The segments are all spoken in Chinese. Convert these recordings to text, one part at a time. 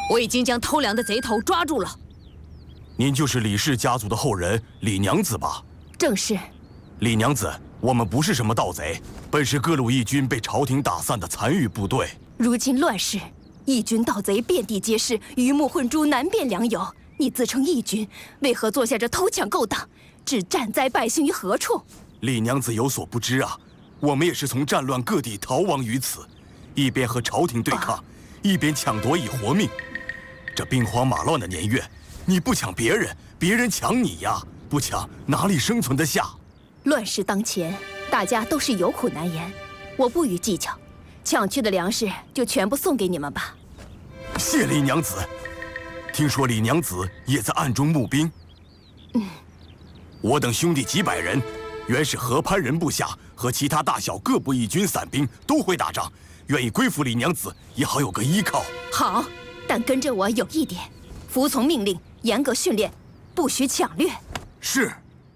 我已经将偷粮的贼头抓住了。 您就是李氏家族的后人李娘子吧？ 正是。 李娘子，我们不是什么盗贼，本是各路义军被朝廷打散的残余部队。 如今乱世，义军盗贼遍地皆是，鱼目混珠，难辨良莠。你自称义军，为何做下这偷抢勾当，置战灾百姓于何处？ 李娘子有所不知啊，我们也是从战乱各地逃亡于此，一边和朝廷对抗，一边抢夺以活命。这兵荒马乱的年月，你不抢别人，别人抢你呀！不抢哪里生存得下？ 乱世当前，大家都是有苦难言，我不予计较，抢去的粮食就全部送给你们吧。 谢李娘子。听说李娘子也在暗中募兵。我等兄弟几百人，原是河潘人部下和其他大小各部义军散兵，都会打仗，愿意归附李娘子，也好有个依靠。 好，但跟着我有一点，服从命令，严格训练，不许抢掠。 是。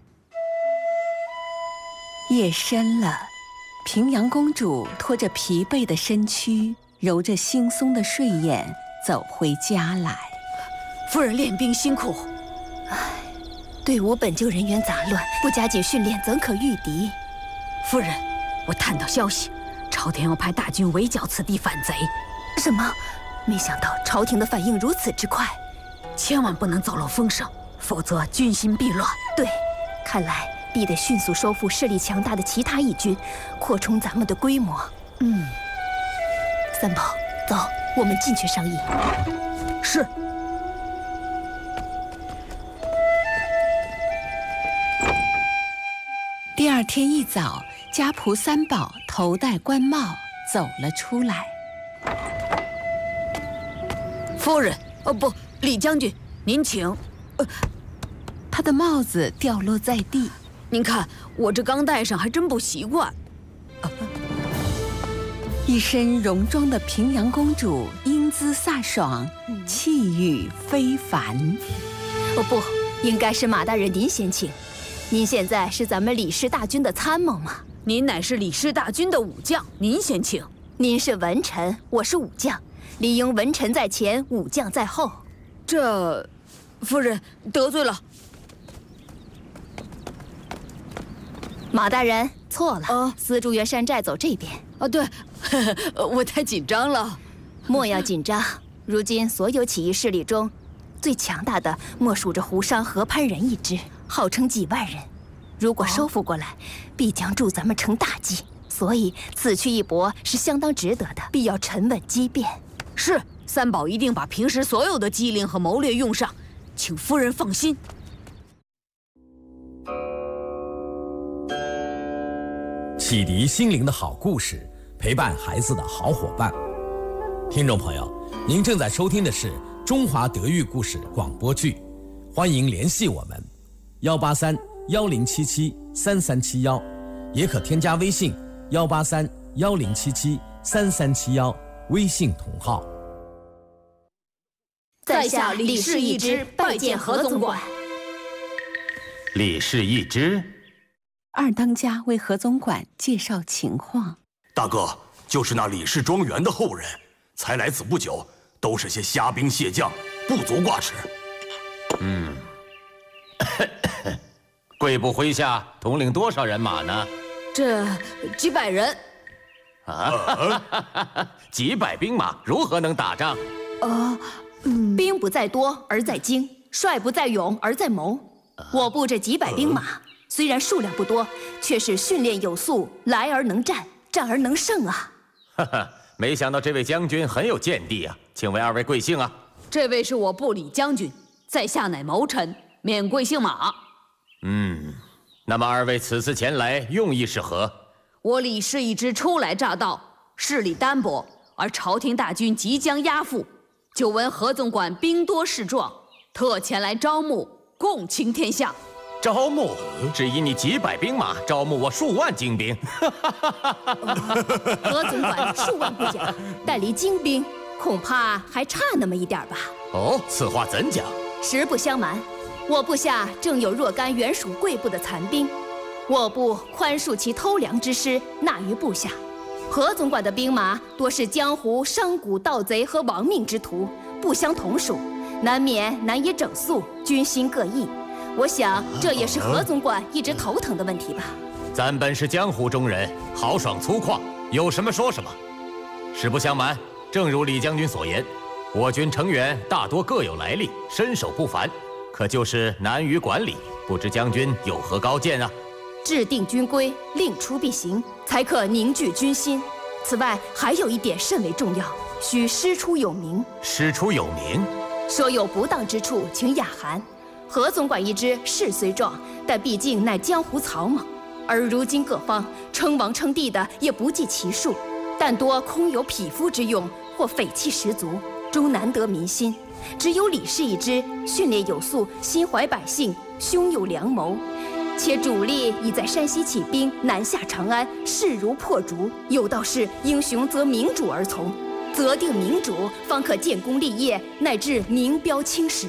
夜深了，平阳公主拖着疲惫的身躯，揉着惺忪的睡眼，走回家来。 夫人练兵辛苦。 队伍本就人员杂乱，不加紧训练，怎可御敌？ 夫人，我探到消息，朝廷要派大军围剿此地反贼。 什么？没想到朝廷的反应如此之快， 千万不能走漏风声，否则军心必乱。 对，看来必得迅速收复势力强大的其他义军，扩充咱们的规模。三宝，走，我们进去商议。 是。 第二天一早，家仆三宝头戴官帽走了出来。 夫人，不，李将军，您请。 他的帽子掉落在地。 您看，我这刚戴上还真不习惯。 一身戎装的平阳公主英姿飒爽，气宇非凡。 不，应该是马大人您先请。您现在是咱们李氏大军的参谋吗？ 您乃是李氏大军的武将，您先请。 您是文臣，我是武将，理应文臣在前，武将在后。 这，夫人得罪了。 马大人错了，丝竹园山寨走这边。 对，我太紧张了。 莫要紧张，如今所有起义势力中，最强大的莫属着胡商河潘人一支。号称几万人，如果收复过来，必将助咱们成大计。所以此去一搏是相当值得的，必要沉稳机变。 是，三宝一定把平时所有的机灵和谋略用上，请夫人放心。 启迪心灵的好故事，陪伴孩子的好伙伴。听众朋友，您正在收听的是中华德育故事广播剧，欢迎联系我们。183-1077-3371，也可添加微信183-1077-3371，微信同号。 在下李氏一支拜见何总管。 李氏一支， 二当家为何总管介绍情况。 大哥，就是那李氏庄园的后人，才来此不久，都是些虾兵蟹将，不足挂齿。 贵部麾下统领多少人马呢？ 这几百人。 几百兵马如何能打仗？ 兵不在多而在精，帅不在勇而在谋。我部这几百兵马，虽然数量不多，却是训练有素，来而能战，战而能胜啊！ 没想到这位将军很有见地啊，请问二位贵姓啊？ 这位是我部李将军，在下乃谋臣，免贵姓马。 那么二位此次前来用意是何？ 我李氏一支初来乍到，势力单薄，而朝廷大军即将压附，久闻何总管兵多势壮，特前来招募，共倾天下。 招募？只以你几百兵马招募我数万精兵？ 何总管数万不假，但离精兵恐怕还差那么一点吧。 哦，此话怎讲？ 实不相瞒，我部下正有若干原属贵部的残兵，我部宽恕其偷粮之失，纳于部下。何总管的兵马多是江湖商贾盗贼和亡命之徒， 不相同属，难免难以整肃，军心各异。我想这也是何总管一直头疼的问题吧。 咱本是江湖中人，豪爽粗犷，有什么说什么。实不相瞒，正如李将军所言，我军成员大多各有来历，身手不凡，可就是难于管理。不知将军有何高见啊？ 制定军规，令出必行，才可凝聚军心。此外，还有一点甚为重要，须师出有名。 师出有名， 说有不当之处，请雅涵。何总管一支势虽壮，但毕竟乃江湖草莽，而如今各方称王称帝的也不计其数，但多空有匹夫之用，或匪气十足，终难得民心。只有李氏一支训练有素，心怀百姓，胸有良谋，且主力已在山西起兵，南下长安，势如破竹。有道是英雄择明主而从，择定明主，方可建功立业，乃至名标青史。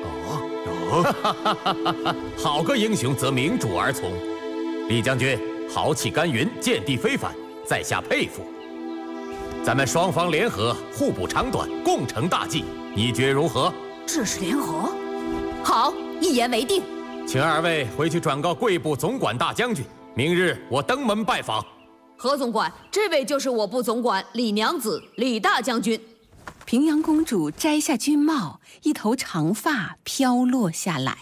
好个英雄择明主而从！李将军豪气干云，见地非凡，在下佩服。咱们双方联合，互补长短，共成大计，你觉如何？ 这是联合？ 好，一言为定。 请二位回去转告贵部总管大将军，明日我登门拜访。 何总管，这位就是我部总管李娘子，李大将军。 平阳公主摘下军帽，一头长发飘落下来。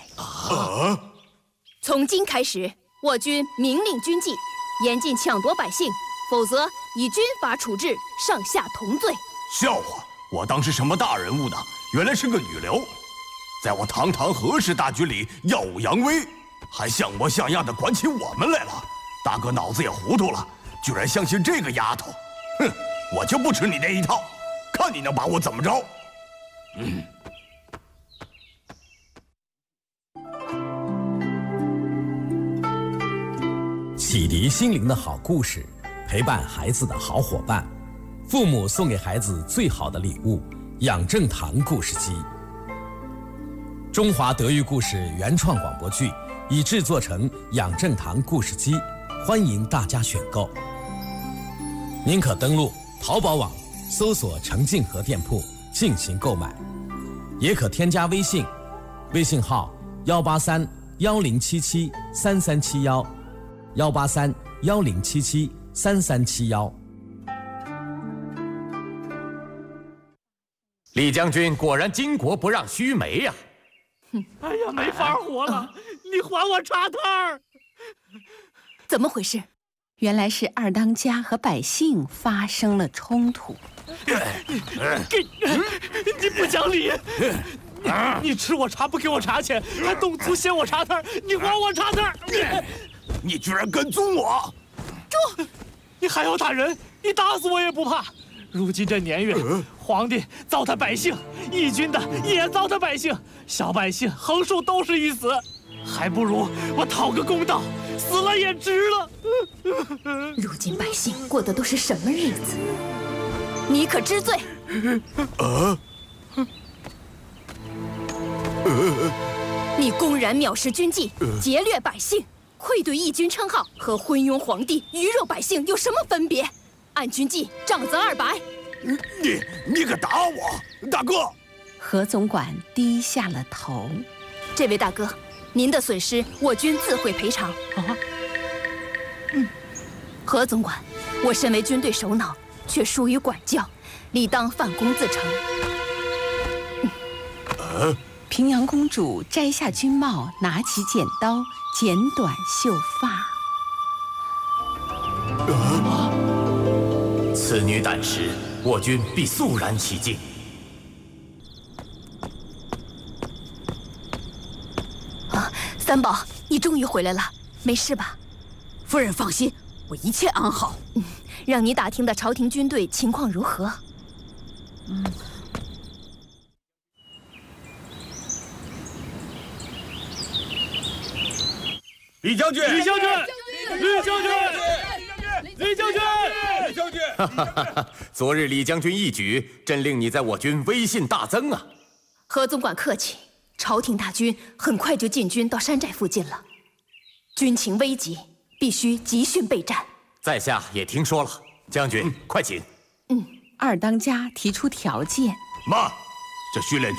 从今开始，我军明令军纪，严禁抢夺百姓，否则以军法处置，上下同罪。 笑话！我当是什么大人物呢？原来是个女流，在我堂堂和氏大军里耀武扬威，还像模像样的管起我们来了。大哥脑子也糊涂了，居然相信这个丫头。哼，我就不吃你那一套，看你能把我怎么着。 启迪心灵的好故事，陪伴孩子的好伙伴，父母送给孩子最好的礼物——养正堂故事机。中华德育故事原创广播剧已制作成养正堂故事机，欢迎大家选购。您可登录淘宝网搜索程静和店铺进行购买，也可添加微信，微信号183-1077-3371，183-1077-3371。 李将军果然巾帼不让须眉呀！ 哎呀，没法活了！你还我茶摊儿！ 怎么回事？ 原来是二当家和百姓发生了冲突。 你不讲理！你吃我茶不给我茶钱，还动粗掀我茶摊儿！你还我茶摊儿！ 你居然跟踪我！ 住！你还要打人？你打死我也不怕！如今这年月，皇帝糟蹋百姓，义军的也糟蹋百姓，小百姓横竖都是一死，还不如我讨个公道，死了也值了。 如今百姓过的都是什么日子？你可知罪？你公然藐视军纪，劫掠百姓，愧对义军称号，和昏庸皇帝、鱼肉百姓有什么分别？按军纪，杖责200。 你可打我，大哥！ 何总管低下了头。 这位大哥，您的损失我军自会赔偿。何总管，我身为军队首脑，却疏于管教，理当反躬自惩。 平阳公主摘下军帽，拿起剪刀，剪短秀发。 此女胆识，我军必肃然起敬。 三宝，你终于回来了，没事吧？ 夫人放心，我一切安好。 让你打听的朝廷军队情况如何？ 李将军！ 李将军！李将军！李将军！ 李将军！ 昨日李将军一举，真令你在我军威信大增啊！ 何总管客气，朝廷大军很快就进军到山寨附近了，军情危急，必须集训备战。 在下也听说了，将军快请。 二当家提出条件。 妈， 这训练